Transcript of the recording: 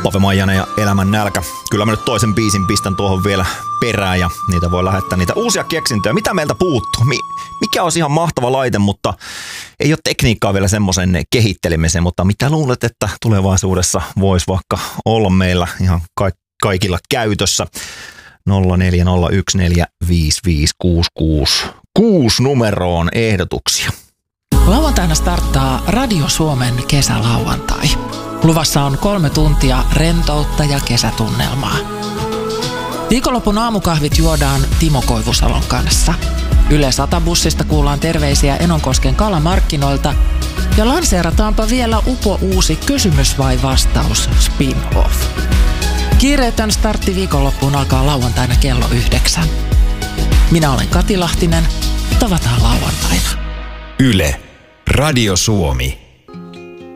Pave Maijanen ja Elämän nälkä. Kyllä mä nyt toisen biisin pistän tuohon vielä perään ja niitä voi lähettää niitä uusia keksintöjä. Mitä meiltä puuttuu? Mikä olisi ihan mahtava laite, mutta ei ole tekniikkaa vielä semmoisen kehittelemiseen, mutta mitä luulet, että tulevaisuudessa voisi vaikka olla meillä ihan kaikilla käytössä? 0401455666 numeroon ehdotuksia. Lauantaina starttaa Radio Suomen kesälauantai. Luvassa on 3 tuntia rentoutta ja kesätunnelmaa. Viikonlopun aamukahvit juodaan Timo Koivusalon kanssa. Yle 100-bussista kuullaan terveisiä Enonkosken kalamarkkinoilta ja lanseerataanpa vielä uusi kysymys vai vastaus spin-off. Kiireetön startti viikonloppuun alkaa lauantaina kello 9. Minä olen Kati Lahtinen. Tavataan lauantaina. Yle. Radio Suomi.